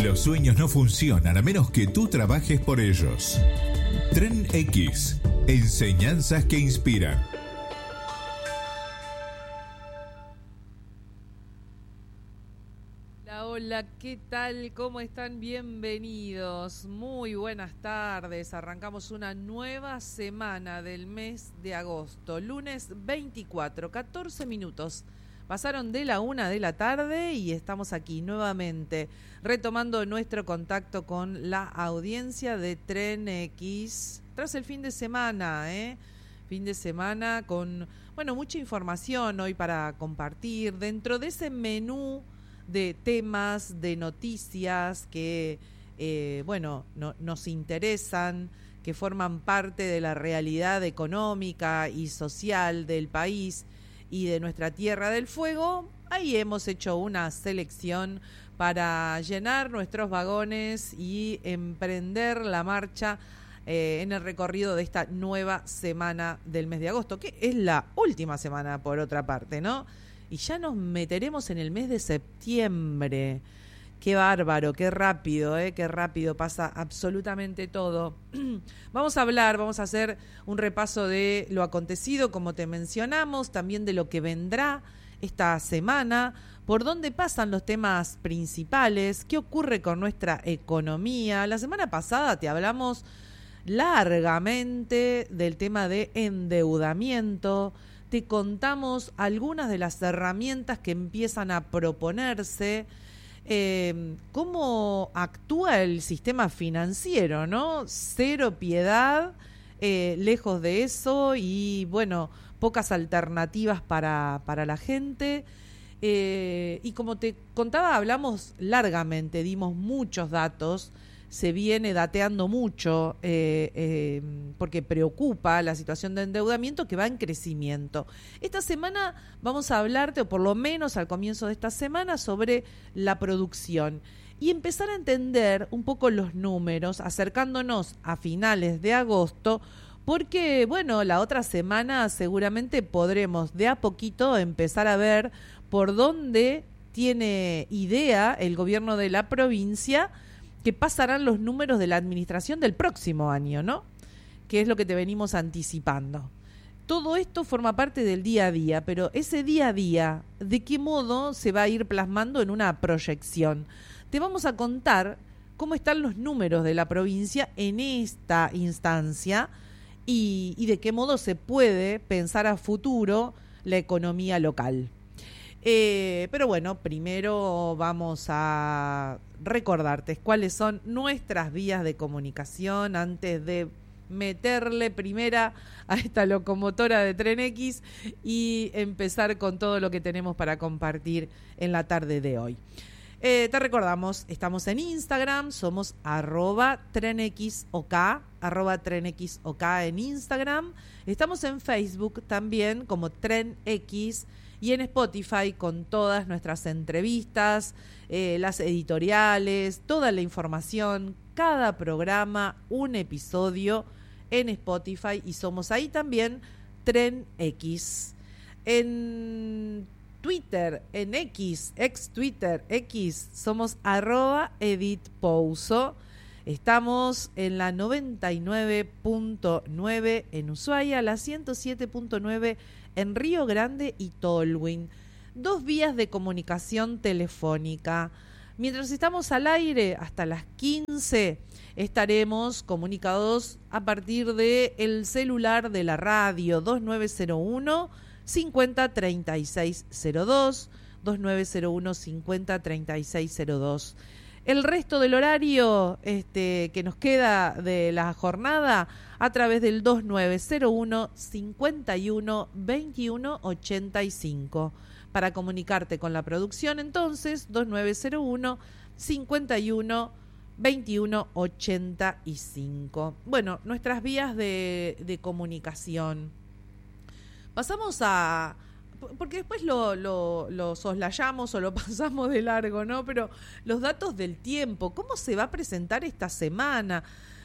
Los sueños no funcionan a menos que tú trabajes por ellos. Tren X. Enseñanzas que inspiran. Hola, ¿qué tal? ¿Cómo están? Bienvenidos. Muy buenas tardes. Arrancamos una nueva semana del mes de agosto. Lunes 24, 14 minutos. Pasaron de la 1 de la tarde y estamos aquí nuevamente retomando nuestro contacto con la audiencia de Tren X tras el fin de semana, fin de semana con, mucha información hoy para compartir dentro de ese menú de temas, de noticias que, nos interesan, que forman parte de la realidad económica y social del país y de nuestra Tierra del Fuego. Ahí hemos hecho una selección para llenar nuestros vagones y emprender la marcha en el recorrido de esta nueva semana del mes de agosto, que es la última semana por otra parte, ¿no? Y ya nos meteremos en el mes de septiembre. Qué bárbaro, qué rápido pasa absolutamente todo. Vamos a hacer un repaso de lo acontecido, como te mencionamos, también de lo que vendrá esta semana, por dónde pasan los temas principales, qué ocurre con nuestra economía. La semana pasada te hablamos largamente del tema de endeudamiento. Te contamos algunas de las herramientas que empiezan a proponerse, cómo actúa el sistema financiero, ¿no? Cero piedad, lejos de eso y, pocas alternativas para la gente. Y como te contaba, hablamos largamente, dimos muchos datos. Se viene dateando mucho porque preocupa la situación de endeudamiento que va en crecimiento. Esta semana vamos a hablarte, o por lo menos al comienzo de esta semana, sobre la producción y empezar a entender un poco los números, acercándonos a finales de agosto, porque, la otra semana seguramente podremos de a poquito empezar a ver por dónde tiene idea el gobierno de la provincia que pasarán los números de la administración del próximo año, ¿no? Que es lo que te venimos anticipando. Todo esto forma parte del día a día, pero ese día a día, ¿de qué modo se va a ir plasmando en una proyección? Te vamos a contar cómo están los números de la provincia en esta instancia y de qué modo se puede pensar a futuro la economía local. Pero primero vamos a recordarte cuáles son nuestras vías de comunicación antes de meterle primera a esta locomotora de Tren X y empezar con todo lo que tenemos para compartir en la tarde de hoy. Te recordamos, estamos en Instagram, somos @TrenXOK, @TrenXOK en Instagram. Estamos en Facebook también como Tren X y en Spotify con todas nuestras entrevistas, las editoriales, toda la información, cada programa, un episodio en Spotify y somos ahí también Tren X. En Twitter, en ex Twitter, X, somos @Edith Pouso. Estamos en la 99.9 en Ushuaia, la 107.9 en Río Grande y Tolwyn. 2 vías de comunicación telefónica. Mientras estamos al aire, hasta las 15, estaremos comunicados a partir del celular de la radio 2901 503602, 2901 503602. El resto del horario que nos queda de la jornada a través del 2901 51 21 85. Para comunicarte con la producción, entonces, 2901 51 21 85. Nuestras vías de comunicación. Pasamos a... porque después lo soslayamos o lo pasamos de largo, ¿no? Pero los datos del tiempo, ¿cómo se va a presentar esta semana?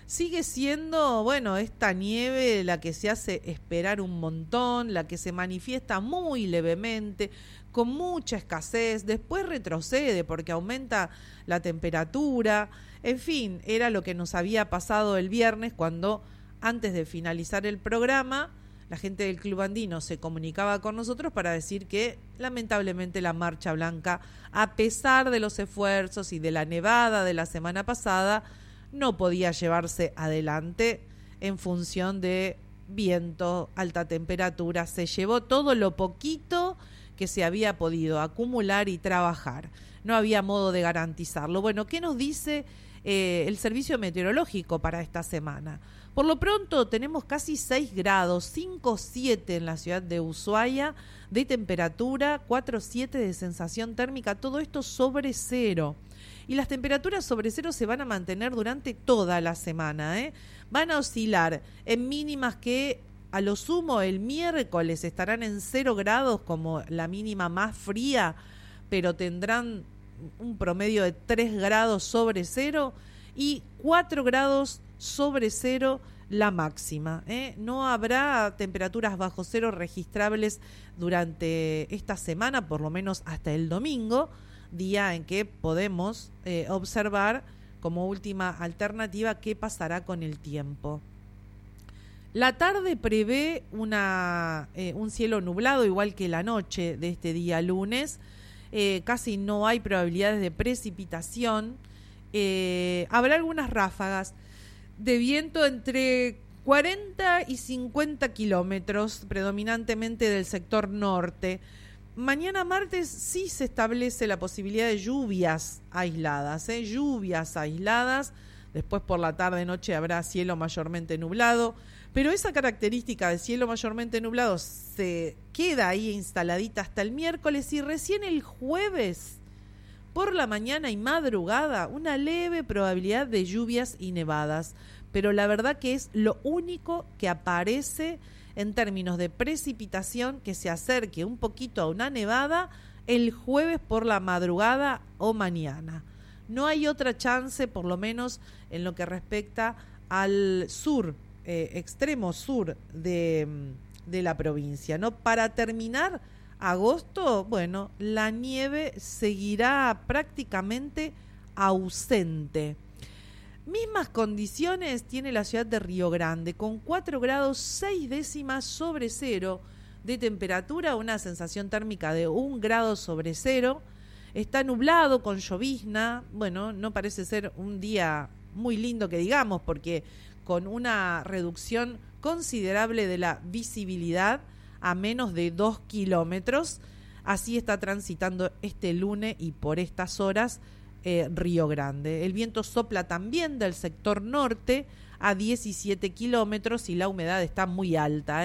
sigue siendo, bueno, esta nieve la que se hace esperar un montón, la que se manifiesta muy levemente, con mucha escasez, después retrocede porque aumenta la temperatura. En fin, era lo que nos había pasado el viernes cuando, antes de finalizar el programa, la gente del Club Andino se comunicaba con nosotros para decir que lamentablemente la Marcha Blanca, a pesar de los esfuerzos y de la nevada de la semana pasada, no podía llevarse adelante en función de viento, alta temperatura. Se llevó todo lo poquito que se había podido acumular y trabajar. No había modo de garantizarlo. Bueno, ¿qué nos dice el servicio meteorológico para esta semana? Por lo pronto tenemos casi 6 grados, 5,7 en la ciudad de Ushuaia de temperatura, 4,7 de sensación térmica, todo esto sobre cero. Y las temperaturas sobre cero se van a mantener durante toda la semana, ¿eh? Van a oscilar en mínimas que a lo sumo el miércoles estarán en 0 grados como la mínima más fría, pero tendrán un promedio de 3 grados sobre cero y 4 grados sobre cero la máxima, ¿eh? No habrá temperaturas bajo cero registrables durante esta semana, por lo menos hasta el domingo, día en que podemos observar como última alternativa qué pasará con el tiempo. La tarde prevé un cielo nublado, igual que la noche de este día lunes. Casi no hay probabilidades de precipitación. Habrá algunas ráfagas de viento entre 40 y 50 kilómetros, predominantemente del sector norte. Mañana martes sí se establece la posibilidad de lluvias aisladas, lluvias aisladas. Después por la tarde-noche habrá cielo mayormente nublado, pero esa característica de cielo mayormente nublado se queda ahí instaladita hasta el miércoles y recién el jueves, por la mañana y madrugada, una leve probabilidad de lluvias y nevadas. Pero la verdad que es lo único que aparece en términos de precipitación que se acerque un poquito a una nevada el jueves por la madrugada o mañana. No hay otra chance, por lo menos en lo que respecta al sur, extremo sur de la provincia, ¿no? Para terminar agosto, bueno, la nieve seguirá prácticamente ausente. Mismas condiciones tiene la ciudad de Río Grande, con 4 grados 6 décimas sobre cero de temperatura, una sensación térmica de 1 grado sobre cero. Está nublado con llovizna. Bueno, no parece ser un día muy lindo que digamos, porque con una reducción considerable de la visibilidad a menos de 2 kilómetros. Así está transitando este lunes y por estas horas Río Grande. El viento sopla también del sector norte a 17 kilómetros y la humedad está muy alta,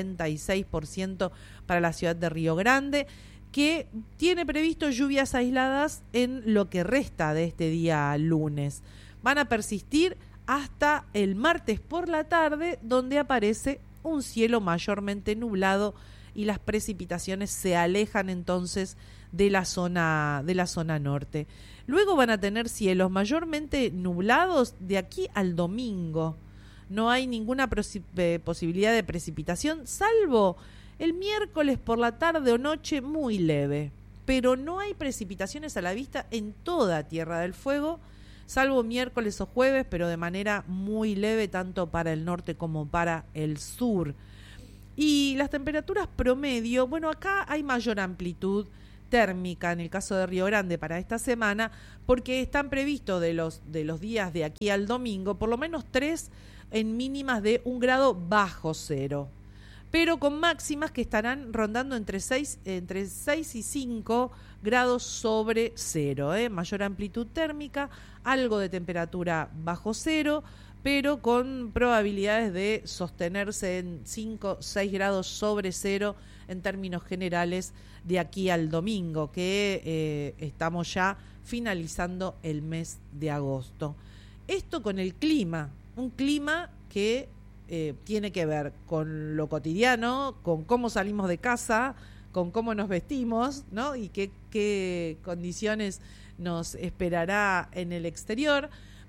96% para la ciudad de Río Grande, que tiene previsto lluvias aisladas en lo que resta de este día lunes. Van a persistir hasta el martes por la tarde, donde aparece un cielo mayormente nublado y las precipitaciones se alejan entonces de la zona norte. Luego van a tener cielos mayormente nublados de aquí al domingo. No hay ninguna posibilidad de precipitación, salvo el miércoles por la tarde o noche muy leve. Pero no hay precipitaciones a la vista en toda Tierra del Fuego, salvo miércoles o jueves, pero de manera muy leve tanto para el norte como para el sur. Y las temperaturas promedio, bueno, acá hay mayor amplitud térmica en el caso de Río Grande para esta semana, porque están previstos de los días de aquí al domingo, por lo menos 3 en mínimas de 1 grado bajo cero, pero con máximas que estarán rondando entre 6 y 5 grados sobre cero, mayor amplitud térmica, algo de temperatura bajo cero, pero con probabilidades de sostenerse en 5, 6 grados sobre cero en términos generales de aquí al domingo, que estamos ya finalizando el mes de agosto. Esto con el clima, un clima que tiene que ver con lo cotidiano, con cómo salimos de casa, con cómo nos vestimos, ¿no? Y qué condiciones nos esperará en el exterior.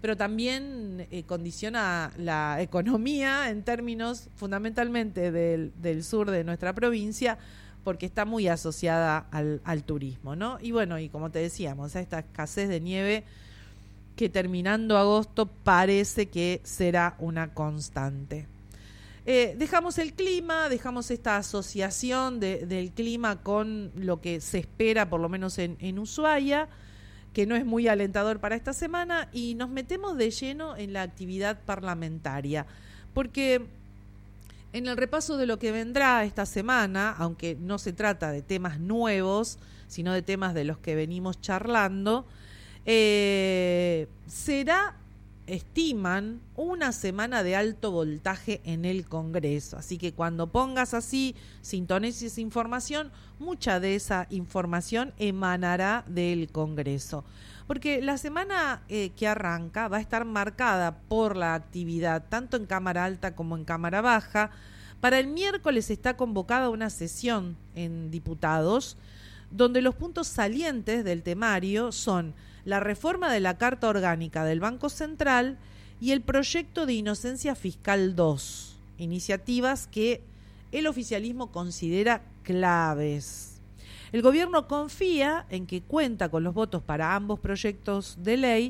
pero también condiciona la economía en términos fundamentalmente del sur de nuestra provincia, porque está muy asociada al turismo, ¿no? Y bueno, y como te decíamos, esta escasez de nieve que terminando agosto parece que será una constante. Dejamos el clima, dejamos esta asociación del clima con lo que se espera, por lo menos en Ushuaia, que no es muy alentador para esta semana, y nos metemos de lleno en la actividad parlamentaria, porque en el repaso de lo que vendrá esta semana, aunque no se trata de temas nuevos, sino de temas de los que venimos charlando, será, estiman, una semana de alto voltaje en el Congreso. Así que cuando pongas así, sintonices información, mucha de esa información emanará del Congreso. Porque la semana que arranca va a estar marcada por la actividad, tanto en Cámara Alta como en Cámara Baja. Para el miércoles está convocada una sesión en diputados, donde los puntos salientes del temario son la reforma de la Carta Orgánica del Banco Central y el proyecto de Inocencia Fiscal 2, iniciativas que el oficialismo considera claves. El gobierno confía en que cuenta con los votos para ambos proyectos de ley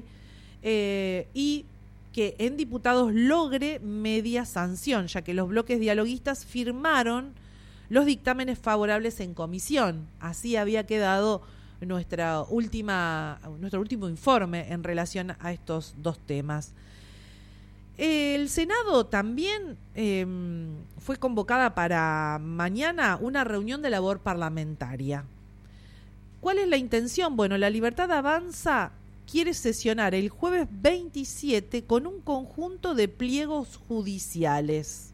y que en diputados logre media sanción, ya que los bloques dialoguistas firmaron los dictámenes favorables en comisión. Así había quedado nuestro último informe en relación a estos dos temas. El Senado también fue convocada para mañana una reunión de labor parlamentaria. ¿Cuál es la intención? Bueno, La Libertad Avanza quiere sesionar el jueves 27 con un conjunto de pliegos judiciales.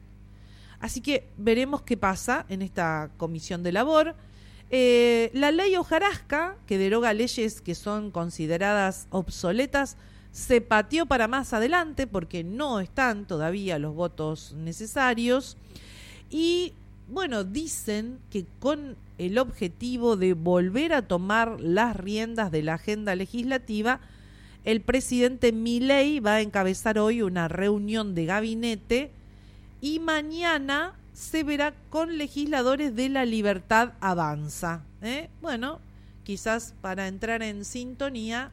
Así que veremos qué pasa en esta comisión de labor. La ley hojarasca, que deroga leyes que son consideradas obsoletas, se pateó para más adelante porque no están todavía los votos necesarios. Y bueno, dicen que con el objetivo de volver a tomar las riendas de la agenda legislativa, el presidente Milei va a encabezar hoy una reunión de gabinete y mañana se verá con legisladores de La Libertad Avanza. Bueno, quizás para entrar en sintonía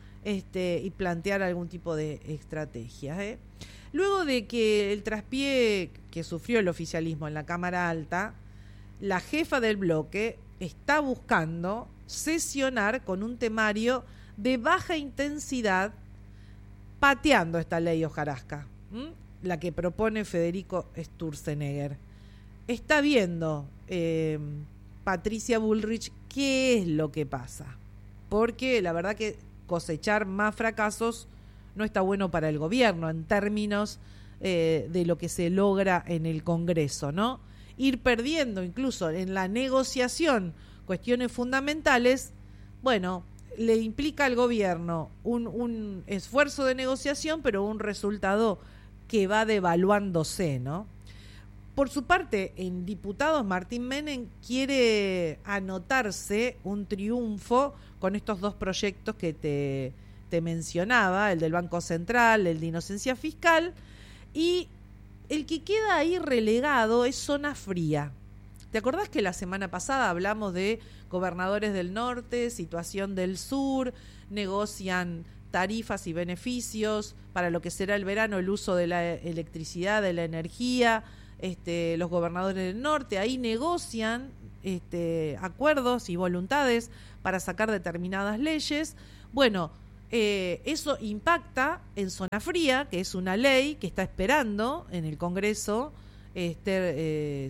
y plantear algún tipo de estrategia. Luego de que el traspié que sufrió el oficialismo en la Cámara Alta, la jefa del bloque está buscando sesionar con un temario de baja intensidad, pateando esta ley hojarasca, la que propone Federico Sturzenegger. Está viendo Patricia Bullrich qué es lo que pasa, porque la verdad que cosechar más fracasos no está bueno para el gobierno en términos de lo que se logra en el Congreso, ¿no? Ir perdiendo incluso en la negociación cuestiones fundamentales, bueno, le implica al gobierno un esfuerzo de negociación, pero un resultado que va devaluándose, ¿no? Por su parte, en diputados, Martín Menem quiere anotarse un triunfo con estos dos proyectos que te mencionaba, el del Banco Central, el de Inocencia Fiscal, y el que queda ahí relegado es Zona Fría. ¿Te acordás que la semana pasada hablamos de gobernadores del norte, situación del sur, negocian tarifas y beneficios para lo que será el verano, el uso de la electricidad, de la energía? Los gobernadores del norte ahí negocian acuerdos y voluntades para sacar determinadas leyes. Bueno, eso impacta en Zona Fría, que es una ley que está esperando en el Congreso ser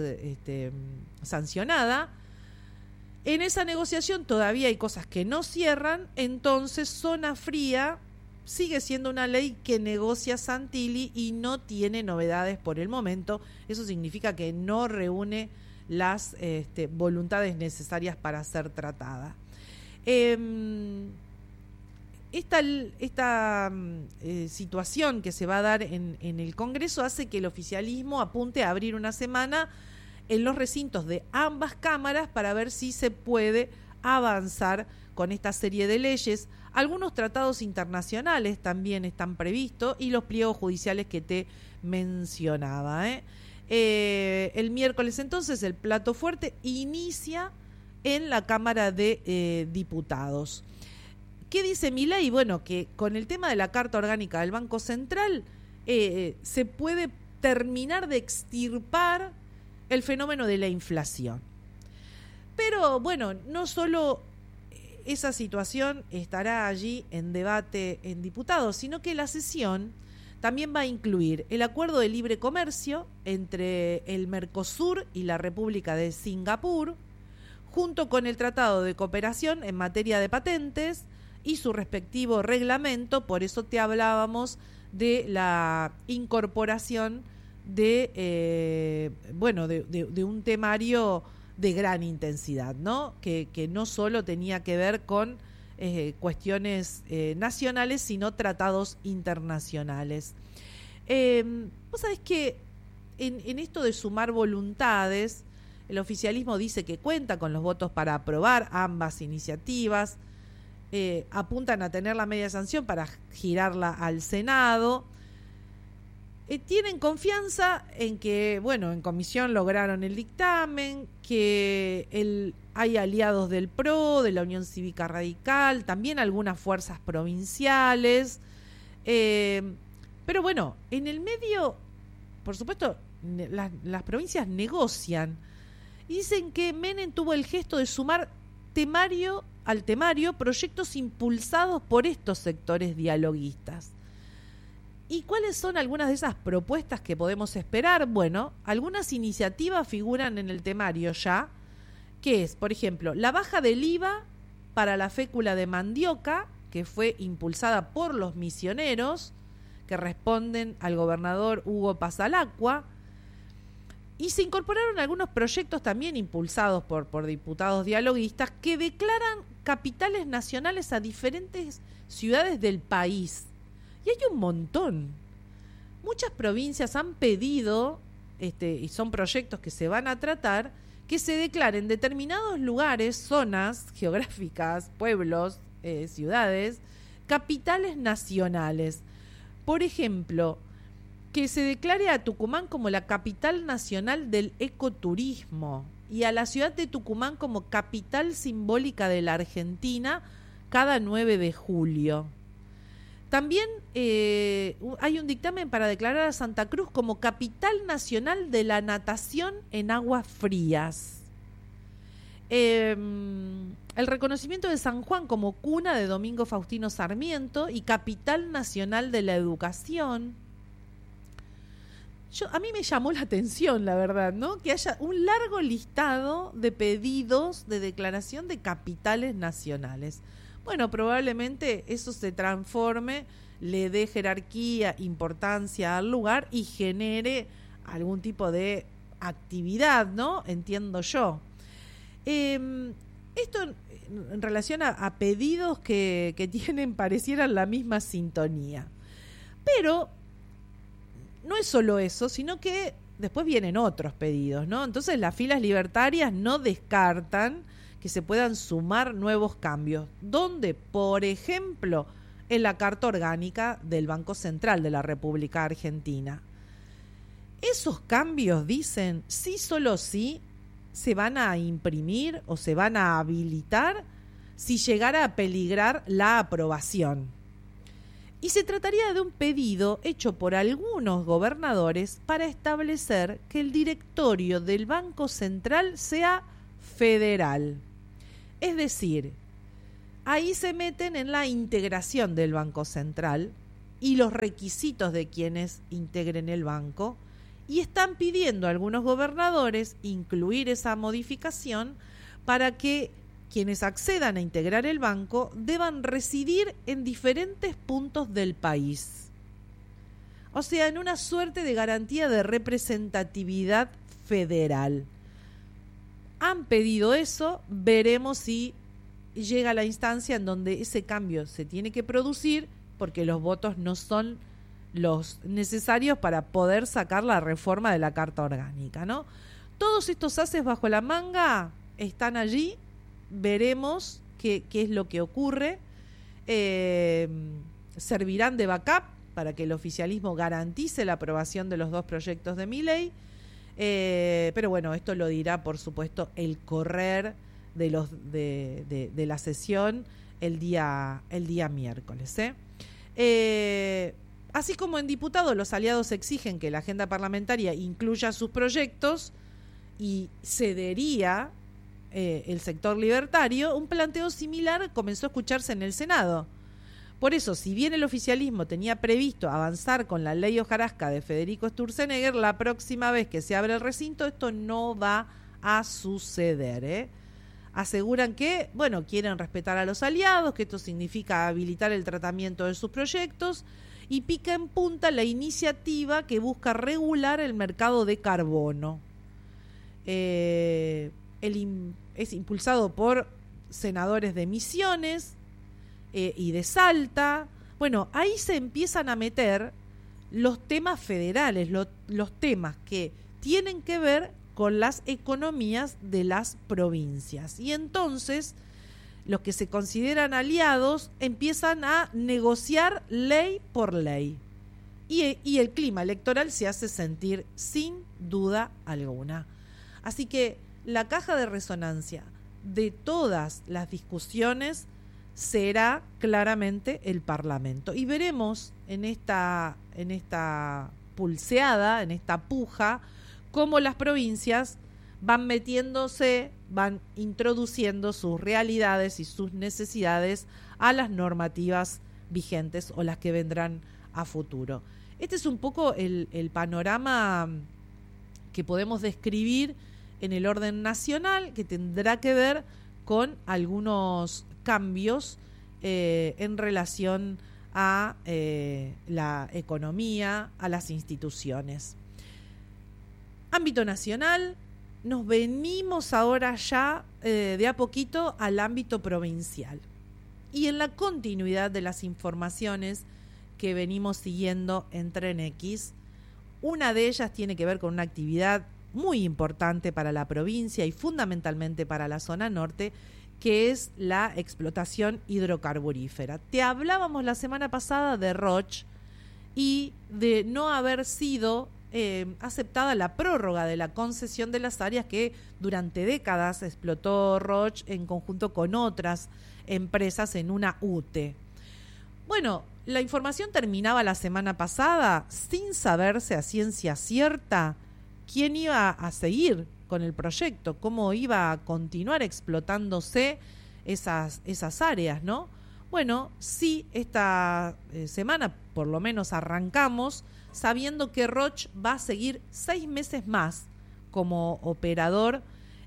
sancionada. En esa negociación todavía hay cosas que no cierran, entonces Zona Fría sigue siendo una ley que negocia Santilli y no tiene novedades por el momento. Eso significa que no reúne las voluntades necesarias para ser tratada. Esta situación que se va a dar en el Congreso hace que el oficialismo apunte a abrir una semana en los recintos de ambas cámaras para ver si se puede avanzar con esta serie de leyes. Algunos tratados internacionales también están previstos y los pliegos judiciales que te mencionaba. El miércoles entonces el plato fuerte inicia en la Cámara de Diputados. ¿Qué dice Milei? Bueno, que con el tema de la Carta Orgánica del Banco Central se puede terminar de extirpar el fenómeno de la inflación. Pero bueno, no solo esa situación estará allí en debate en diputados, sino que la sesión también va a incluir el acuerdo de libre comercio entre el Mercosur y la República de Singapur, junto con el Tratado de Cooperación en materia de patentes y su respectivo reglamento. Por eso te hablábamos de la incorporación de un temario de gran intensidad, ¿no? Que no solo tenía que ver con cuestiones nacionales, sino tratados internacionales. Vos sabés que en esto de sumar voluntades, el oficialismo dice que cuenta con los votos para aprobar ambas iniciativas, apuntan a tener la media sanción para girarla al Senado. Tienen confianza en que, bueno, en comisión lograron el dictamen, que hay aliados del PRO, de la Unión Cívica Radical, también algunas fuerzas provinciales. Pero bueno, en el medio, por supuesto, las provincias negocian y dicen que Menem tuvo el gesto de sumar al temario proyectos impulsados por estos sectores dialoguistas. ¿Y cuáles son algunas de esas propuestas que podemos esperar? Bueno, algunas iniciativas figuran en el temario ya, que es, por ejemplo, la baja del IVA para la fécula de mandioca, que fue impulsada por los misioneros, que responden al gobernador Hugo Pasalacqua, y se incorporaron algunos proyectos también impulsados por diputados dialoguistas que declaran capitales nacionales a diferentes ciudades del país. Y hay un montón. Muchas provincias han pedido, y son proyectos que se van a tratar, que se declaren determinados lugares, zonas geográficas, pueblos, ciudades, capitales nacionales. Por ejemplo, que se declare a Tucumán como la capital nacional del ecoturismo y a la ciudad de Tucumán como capital simbólica de la Argentina cada 9 de julio. También hay un dictamen para declarar a Santa Cruz como capital nacional de la natación en aguas frías. El reconocimiento de San Juan como cuna de Domingo Faustino Sarmiento y capital nacional de la educación. A mí me llamó la atención, la verdad, ¿no? Que haya un largo listado de pedidos de declaración de capitales nacionales. Bueno, probablemente eso se transforme, le dé jerarquía, importancia al lugar y genere algún tipo de actividad, ¿no? Entiendo yo. Esto en relación a pedidos que tienen, parecieran la misma sintonía. Pero no es solo eso, sino que después vienen otros pedidos, ¿no? Entonces las filas libertarias no descartan que se puedan sumar nuevos cambios, donde, por ejemplo, en la Carta Orgánica del Banco Central de la República Argentina. Esos cambios, dicen, sí, solo sí, se van a imprimir o se van a habilitar si llegara a peligrar la aprobación. Y se trataría de un pedido hecho por algunos gobernadores para establecer que el directorio del Banco Central sea federal. Es decir, ahí se meten en la integración del Banco Central y los requisitos de quienes integren el banco, y están pidiendo a algunos gobernadores incluir esa modificación para que quienes accedan a integrar el banco deban residir en diferentes puntos del país. O sea, en una suerte de garantía de representatividad federal. Han pedido eso, veremos si llega a la instancia en donde ese cambio se tiene que producir, porque los votos no son los necesarios para poder sacar la reforma de la Carta Orgánica, ¿no? Todos estos haces bajo la manga están allí, veremos qué qué es lo que ocurre. Servirán de backup para que el oficialismo garantice la aprobación de los 2 proyectos de Milei. Pero bueno, esto lo dirá, por supuesto, el correr de la sesión el día miércoles. Así como en diputados, los aliados exigen que la agenda parlamentaria incluya sus proyectos y cedería el sector libertario, un planteo similar comenzó a escucharse en el Senado. Por eso, si bien el oficialismo tenía previsto avanzar con la ley hojarasca de Federico Sturzenegger, la próxima vez que se abre el recinto esto no va a suceder. Aseguran que, quieren respetar a los aliados, que esto significa habilitar el tratamiento de sus proyectos, y pica en punta la iniciativa que busca regular el mercado de carbono. Es impulsado por senadores de Misiones y de Salta. Ahí se empiezan a meter los temas federales, los temas que tienen que ver con las economías de las provincias. Y entonces los que se consideran aliados empiezan a negociar ley por ley. Y el clima electoral se hace sentir sin duda alguna. Así que la caja de resonancia de todas las discusiones será claramente el Parlamento. Y veremos en esta pulseada, en esta puja, cómo las provincias van metiéndose, van introduciendo sus realidades y sus necesidades a las normativas vigentes o las que vendrán a futuro. Este es un poco el panorama que podemos describir en el orden nacional, que tendrá que ver con algunos cambios en relación a la economía, a las instituciones. Ámbito nacional, nos venimos ahora ya de a poquito al ámbito provincial. Y en la continuidad de las informaciones que venimos siguiendo en Tren X, una de ellas tiene que ver con una actividad muy importante para la provincia y fundamentalmente para la zona norte, que es la explotación hidrocarburífera. Te hablábamos la semana pasada de Roche y de no haber sido aceptada la prórroga de la concesión de las áreas que durante décadas explotó Roche en conjunto con otras empresas en una UTE. La información terminaba la semana pasada sin saberse a ciencia cierta quién iba a seguir con el proyecto, cómo iba a continuar explotándose esas áreas, ¿no? Sí, esta semana por lo menos arrancamos sabiendo que Roche va a seguir 6 meses más como operador,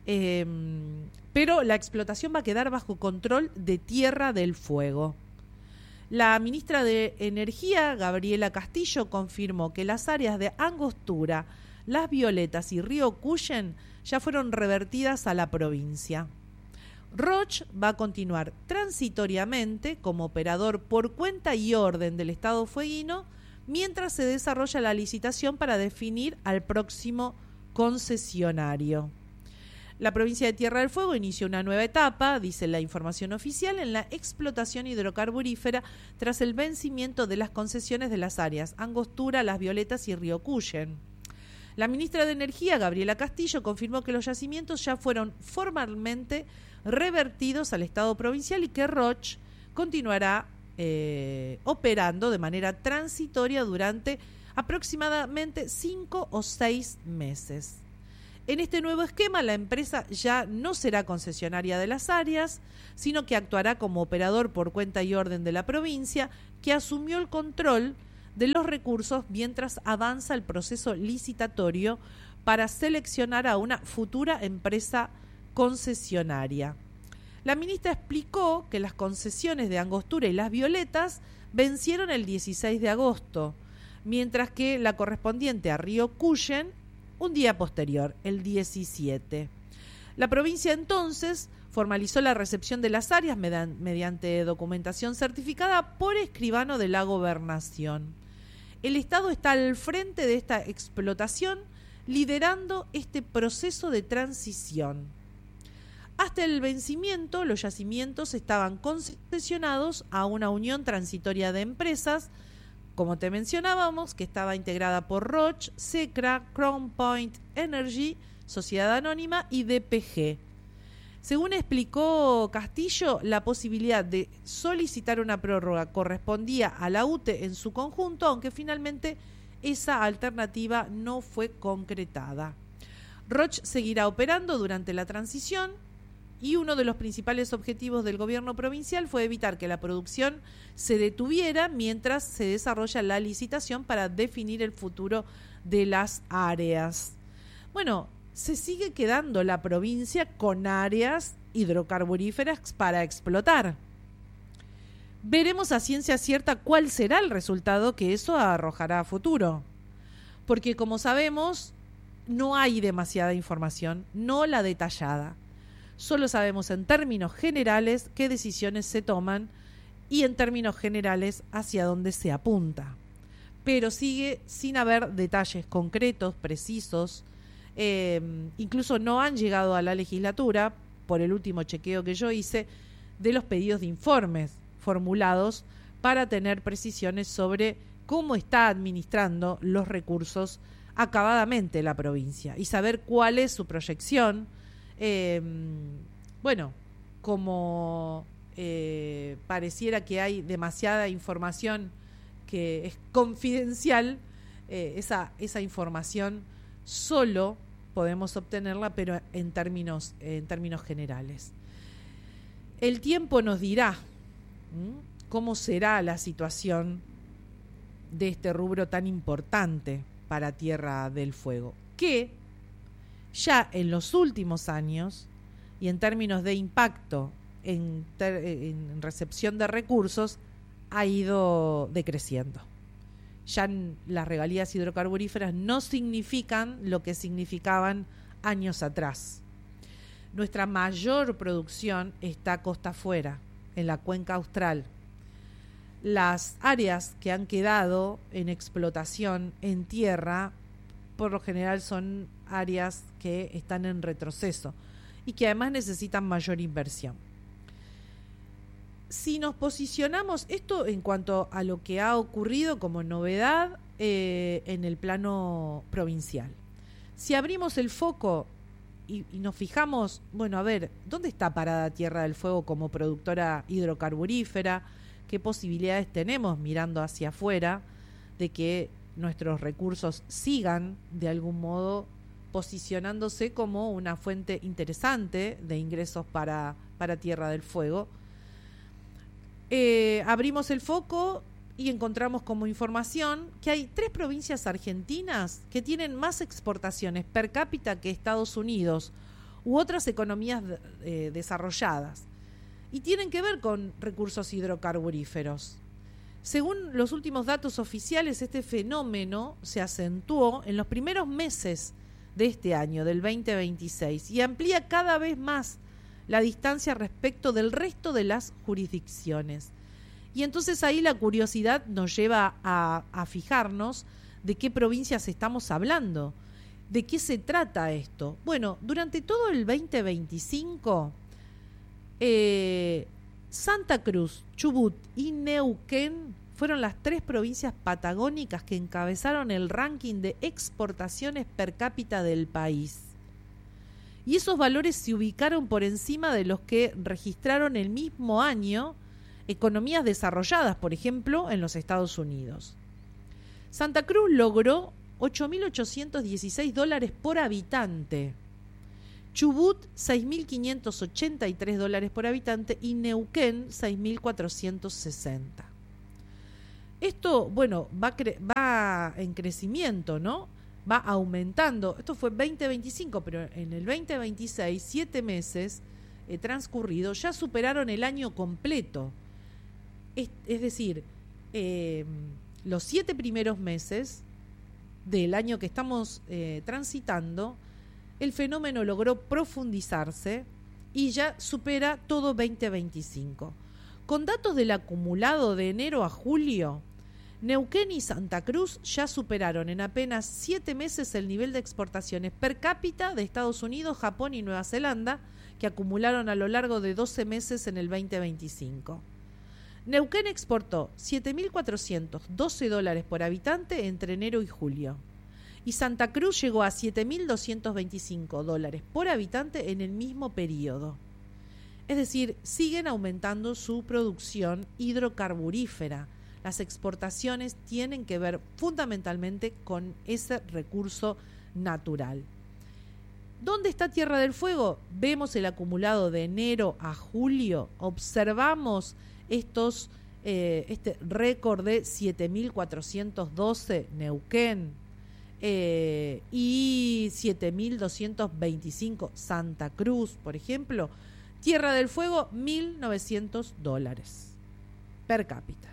pero la explotación va a quedar bajo control de Tierra del Fuego. La ministra de Energía, Gabriela Castillo, confirmó que las áreas de Angostura, Las Violetas y Río Cuyen ya fueron revertidas a la provincia. Roche va a continuar transitoriamente como operador por cuenta y orden del Estado fueguino mientras se desarrolla la licitación para definir al próximo concesionario. La provincia de Tierra del Fuego inició una nueva etapa, dice la información oficial, en la explotación hidrocarburífera tras el vencimiento de las concesiones de las áreas Angostura, Las Violetas y Río Cuyen. La ministra de Energía, Gabriela Castillo, confirmó que los yacimientos ya fueron formalmente revertidos al Estado provincial y que Roche continuará operando de manera transitoria durante aproximadamente 5 o 6 meses. En este nuevo esquema, la empresa ya no será concesionaria de las áreas, sino que actuará como operador por cuenta y orden de la provincia, que asumió el control de los recursos mientras avanza el proceso licitatorio para seleccionar a una futura empresa concesionaria. La ministra explicó que las concesiones de Angostura y Las Violetas vencieron el 16 de agosto, mientras que la correspondiente a Río Cuyen un día posterior, el 17. La provincia entonces formalizó la recepción de las áreas mediante documentación certificada por escribano de la Gobernación. El Estado está al frente de esta explotación, liderando este proceso de transición. Hasta el vencimiento, los yacimientos estaban concesionados a una unión transitoria de empresas, como te mencionábamos, que estaba integrada por Roche, Secra, Crown Point Energy, Sociedad Anónima y DPG. Según explicó Castillo, la posibilidad de solicitar una prórroga correspondía a la UTE en su conjunto, aunque finalmente esa alternativa no fue concretada. Roche seguirá operando durante la transición y uno de los principales objetivos del gobierno provincial fue evitar que la producción se detuviera mientras se desarrolla la licitación para definir el futuro de las áreas. Bueno, se sigue quedando la provincia con áreas hidrocarburíferas para explotar. Veremos a ciencia cierta cuál será el resultado que eso arrojará a futuro. Porque como sabemos, no hay demasiada información, no la detallada. Solo sabemos en términos generales qué decisiones se toman y en términos generales hacia dónde se apunta. Pero sigue sin haber detalles concretos, precisos. Incluso no han llegado a la legislatura, por el último chequeo que yo hice, de los pedidos de informes formulados para tener precisiones sobre cómo está administrando los recursos acabadamente la provincia y saber cuál es su proyección. Bueno, como pareciera que hay demasiada información que es confidencial, esa información solo podemos obtenerla, pero en términos generales. El tiempo nos dirá cómo será la situación de este rubro tan importante para Tierra del Fuego, que ya en los últimos años y en términos de impacto en recepción de recursos ha ido decreciendo. Ya las regalías hidrocarburíferas no significan lo que significaban años atrás. Nuestra mayor producción está costa afuera, en la cuenca austral. Las áreas que han quedado en explotación en tierra, por lo general son áreas que están en retroceso y que además necesitan mayor inversión. Si nos posicionamos, esto en cuanto a lo que ha ocurrido como novedad en el plano provincial. Si abrimos el foco y nos fijamos, bueno, a ver, ¿dónde está parada Tierra del Fuego como productora hidrocarburífera? ¿Qué posibilidades tenemos mirando hacia afuera de que nuestros recursos sigan de algún modo posicionándose como una fuente interesante de ingresos para Tierra del Fuego? Abrimos el foco y encontramos como información que hay 3 provincias argentinas que tienen más exportaciones per cápita que Estados Unidos u otras economías desarrolladas, y tienen que ver con recursos hidrocarburíferos. Según los últimos datos oficiales, este fenómeno se acentuó en los primeros meses de este año, del 2026, y amplía cada vez más la distancia respecto del resto de las jurisdicciones. Y entonces ahí la curiosidad nos lleva a fijarnos de qué provincias estamos hablando, de qué se trata esto. Bueno, durante todo el 2025, Santa Cruz, Chubut y Neuquén fueron las 3 provincias patagónicas que encabezaron el ranking de exportaciones per cápita del país. Y esos valores se ubicaron por encima de los que registraron el mismo año economías desarrolladas, por ejemplo, en los Estados Unidos. Santa Cruz logró $8.816 por habitante, Chubut $6.583 por habitante y Neuquén $6.460. Esto, bueno, va en crecimiento, ¿no? Va aumentando. Esto fue 2025, pero en el 2026, 7 meses transcurridos, ya superaron el año completo. Es decir, los 7 primeros meses del año que estamos transitando, el fenómeno logró profundizarse y ya supera todo 2025. Con datos del acumulado de enero a julio, Neuquén y Santa Cruz ya superaron en apenas 7 meses el nivel de exportaciones per cápita de Estados Unidos, Japón y Nueva Zelanda, que acumularon a lo largo de 12 meses en el 2025. Neuquén exportó $7.412 por habitante entre enero y julio. Y Santa Cruz llegó a $7.225 por habitante en el mismo periodo. Es decir, siguen aumentando su producción hidrocarburífera. Las exportaciones tienen que ver fundamentalmente con ese recurso natural. ¿Dónde está Tierra del Fuego? Vemos el acumulado de enero a julio, observamos este récord de 7.412 Neuquén y 7.225 Santa Cruz, por ejemplo. Tierra del Fuego, $1.900 per cápita.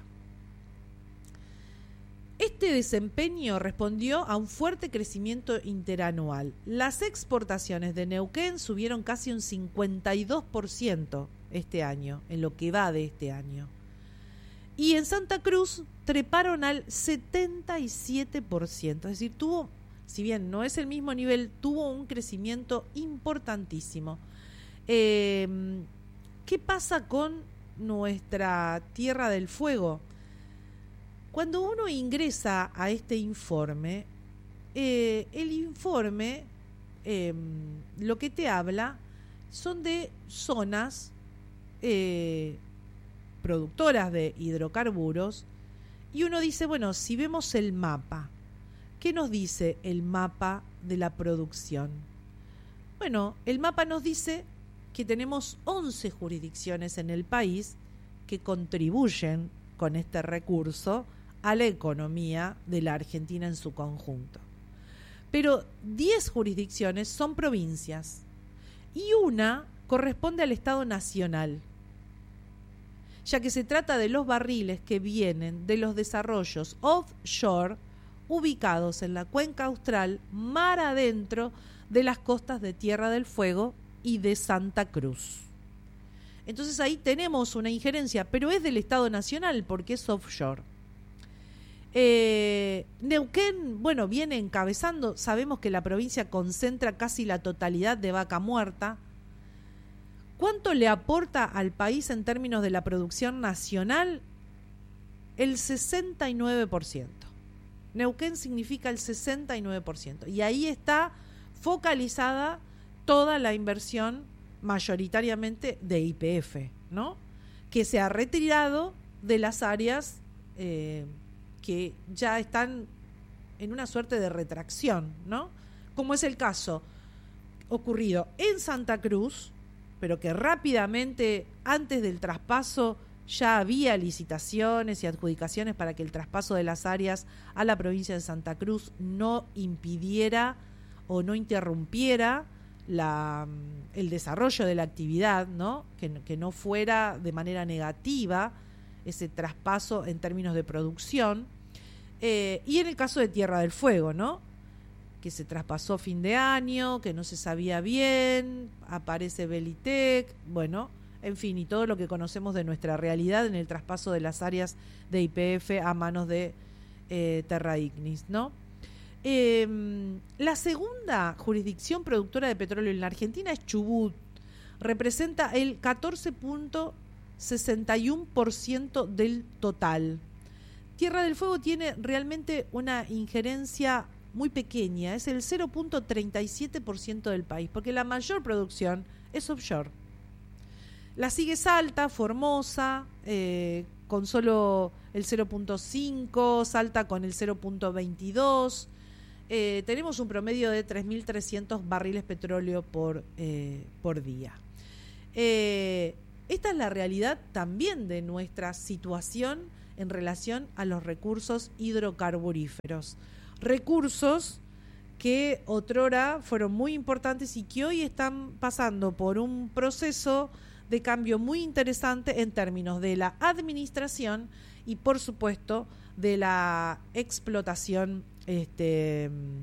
Este desempeño respondió a un fuerte crecimiento interanual. Las exportaciones de Neuquén subieron casi un 52% este año, en lo que va de este año. Y en Santa Cruz treparon al 77%, es decir, tuvo, si bien no es el mismo nivel, tuvo un crecimiento importantísimo. ¿Qué pasa con nuestra Tierra del Fuego? Cuando uno ingresa a este informe, el informe lo que te habla son de zonas productoras de hidrocarburos, y uno dice, bueno, si vemos el mapa, ¿qué nos dice el mapa de la producción? Bueno, el mapa nos dice que tenemos 11 jurisdicciones en el país que contribuyen con este recurso a la economía de la Argentina en su conjunto. Pero 10 jurisdicciones son provincias y una corresponde al Estado Nacional, ya que se trata de los barriles que vienen de los desarrollos offshore ubicados en la cuenca austral, mar adentro de las costas de Tierra del Fuego y de Santa Cruz. Entonces ahí tenemos una injerencia, pero es del Estado Nacional porque es offshore. Neuquén, bueno, viene encabezando. Sabemos que la provincia concentra casi la totalidad de vaca muerta. ¿Cuánto le aporta al país en términos de la producción nacional? El 69%. Neuquén significa el 69%. Y ahí está focalizada toda la inversión, mayoritariamente de YPF, ¿no? Que se ha retirado de las áreas que ya están en una suerte de retracción, ¿no? Como es el caso ocurrido en Santa Cruz, pero que rápidamente, antes del traspaso, ya había licitaciones y adjudicaciones para que el traspaso de las áreas a la provincia de Santa Cruz no impidiera o no interrumpiera el desarrollo de la actividad, ¿no? Que no fuera de manera negativa ese traspaso en términos de producción. Y en el caso de Tierra del Fuego, ¿no? Que se traspasó fin de año, que no se sabía bien, aparece Belitec, bueno, en fin, y todo lo que conocemos de nuestra realidad en el traspaso de las áreas de YPF a manos de Terra Ignis, ¿no? La segunda jurisdicción productora de petróleo en la Argentina es Chubut, representa el 14.61% del total. Tierra del Fuego tiene realmente una injerencia muy pequeña, es el 0.37% del país, porque la mayor producción es offshore. La sigue Salta, Formosa, con solo el 0.5, Salta con el 0.22. Tenemos un promedio de 3.300 barriles petróleo por día. Esta es la realidad también de nuestra situación en relación a los recursos hidrocarburíferos. Recursos que otrora fueron muy importantes y que hoy están pasando por un proceso de cambio muy interesante en términos de la administración y, por supuesto, de la explotación en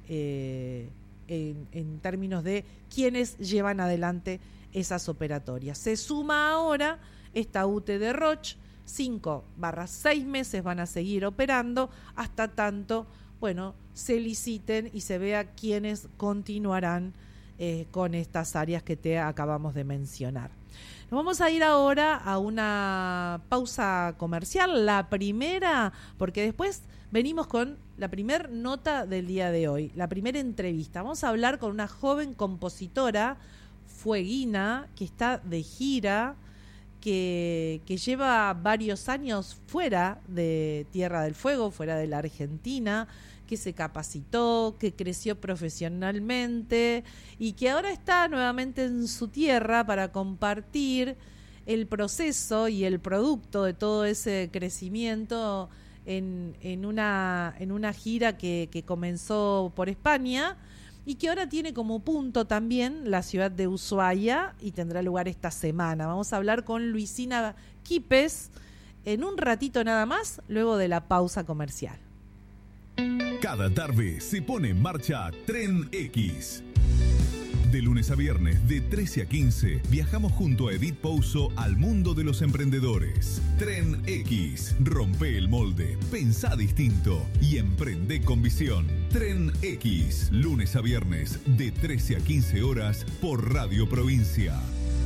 términos de quienes llevan adelante esas operatorias. Se suma ahora esta UTE de Roche, 5/6 meses van a seguir operando hasta tanto, bueno, se liciten y se vea quiénes continuarán con estas áreas que te acabamos de mencionar. Nos vamos a ir ahora a una pausa comercial, la primera, porque después venimos con la primera nota del día de hoy, la primera entrevista. Vamos a hablar con una joven compositora fueguina que está de gira, que lleva varios años fuera de Tierra del Fuego, fuera de la Argentina, que se capacitó, que creció profesionalmente y que ahora está nuevamente en su tierra para compartir el proceso y el producto de todo ese crecimiento en una gira que comenzó por España y que ahora tiene como punto también la ciudad de Ushuaia y tendrá lugar esta semana. Vamos a hablar con Luisina Quipes en un ratito nada más, luego de la pausa comercial. Cada tarde se pone en marcha Tren X. De lunes a viernes, de 13 a 15, viajamos junto a Edith Pouso al mundo de los emprendedores. Tren X. Rompe el molde, pensá distinto y emprende con visión. Tren X. Lunes a viernes, de 13 a 15 horas, por Radio Provincia.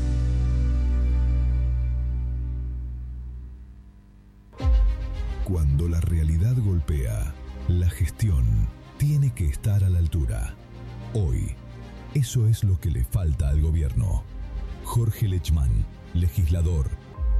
Cuando la realidad golpea, la gestión tiene que estar a la altura. Hoy, eso es lo que le falta al gobierno. Jorge Lechman, legislador.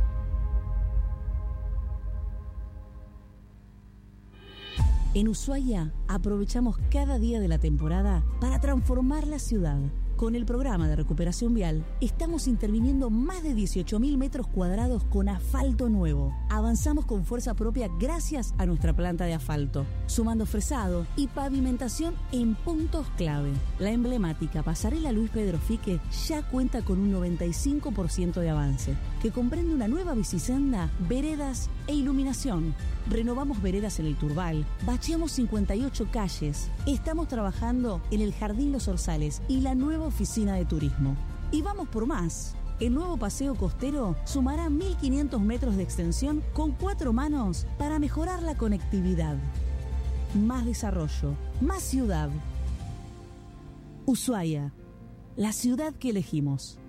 En Ushuaia aprovechamos cada día de la temporada para transformar la ciudad. Con el programa de recuperación vial, estamos interviniendo más de 18.000 metros cuadrados con asfalto nuevo. Avanzamos con fuerza propia gracias a nuestra planta de asfalto, sumando fresado y pavimentación en puntos clave. La emblemática pasarela Luis Pedro Fique ya cuenta con un 95% de avance, que comprende una nueva bicisenda, veredas e iluminación. Renovamos veredas en el Turbal, bacheamos 58 calles, estamos trabajando en el Jardín Los Orzales y la nueva oficina de turismo. Y vamos por más. El nuevo paseo costero sumará 1.500 metros de extensión con 4 manos para mejorar la conectividad. Más desarrollo, más ciudad. Ushuaia, la ciudad que elegimos.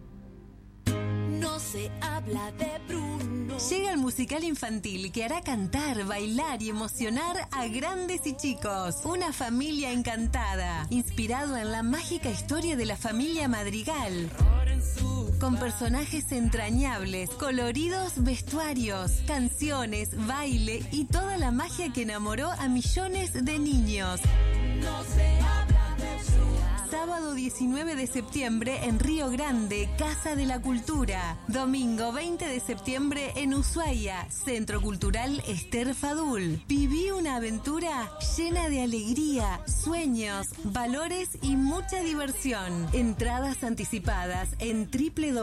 No se habla de Bruno. Llega el musical infantil que hará cantar, bailar y emocionar a grandes y chicos. Una familia encantada, inspirado en la mágica historia de la familia Madrigal. Con personajes entrañables, coloridos vestuarios, canciones, baile y toda la magia que enamoró a millones de niños. No se habla de Bruno. Sábado 19 de septiembre en Río Grande, Casa de la Cultura. Domingo 20 de septiembre en Ushuaia, Centro Cultural Esther Fadul. Viví una aventura llena de alegría, sueños, valores y mucha diversión. Entradas anticipadas en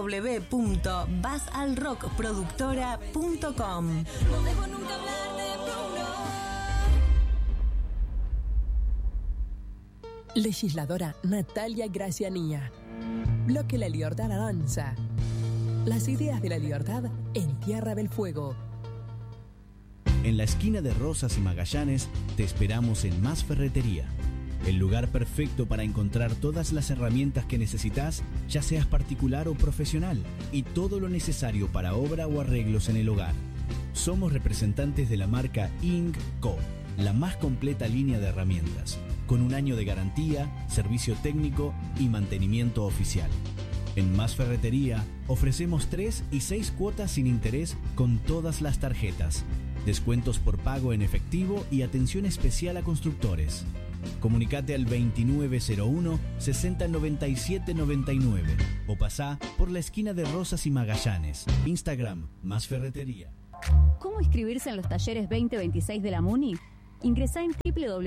www.basalrockproductora.com. No debo nunca hablar de Bruno. Legisladora Natalia Gracianía. Bloque La Libertad avanza. Las ideas de la libertad en Tierra del Fuego. En la esquina de Rosas y Magallanes te esperamos en Más Ferretería. El lugar perfecto para encontrar todas las herramientas que necesitas, ya seas particular o profesional, y todo lo necesario para obra o arreglos en el hogar. Somos representantes de la marca Ing.co, la más completa línea de herramientas, con 1 año de garantía, servicio técnico y mantenimiento oficial. En Más Ferretería ofrecemos 3 y 6 cuotas sin interés con todas las tarjetas, descuentos por pago en efectivo y atención especial a constructores. Comunicate al 2901-609799 o pasá por la esquina de Rosas y Magallanes. Instagram, Más Ferretería. ¿Cómo inscribirse en los talleres 2026 de la MUNI? Ingresá en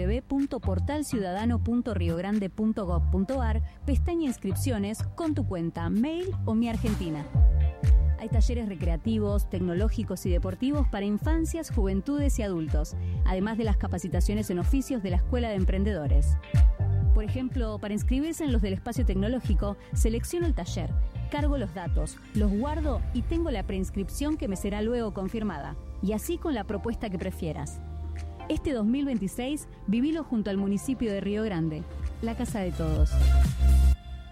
www.portalciudadano.riogrande.gov.ar, pestaña Inscripciones, con tu cuenta, mail o Mi Argentina. Hay talleres recreativos, tecnológicos y deportivos para infancias, juventudes y adultos, además de las capacitaciones en oficios de la Escuela de Emprendedores. Por ejemplo, para inscribirse en los del espacio tecnológico, selecciono el taller, cargo los datos, los guardo y tengo la preinscripción que me será luego confirmada. Y así con la propuesta que prefieras. Este 2026, vivilo junto al municipio de Río Grande, la casa de todos.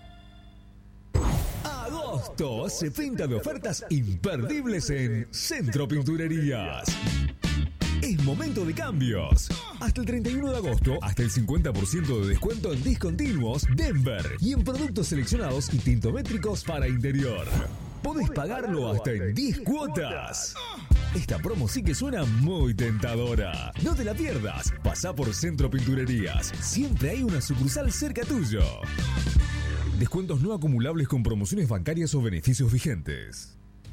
Agosto se pinta de ofertas imperdibles en Centro Pinturerías. Es momento de cambios. Hasta el 31 de agosto, hasta el 50% de descuento en discontinuos Denver y en productos seleccionados y tintométricos para interior. Podés pagarlo hasta en 10 cuotas. Esta promo sí que suena muy tentadora. No te la pierdas. Pasá por Centro Pinturerías. Siempre hay una sucursal cerca tuyo. Descuentos no acumulables con promociones bancarias o beneficios vigentes.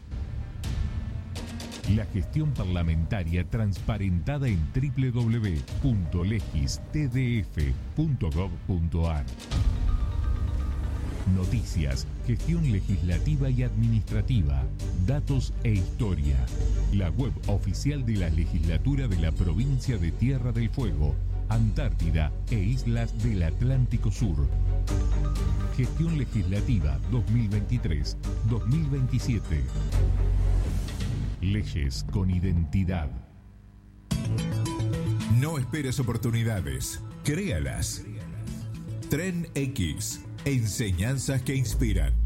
La gestión parlamentaria transparentada en www.legistdf.gov.ar. Noticias, gestión legislativa y administrativa, datos e historia. La web oficial de la legislatura de la provincia de Tierra del Fuego, Antártida e Islas del Atlántico Sur. Gestión legislativa 2023-2027. Leyes con identidad. No esperes oportunidades, créalas. Tren X, enseñanzas que inspiran.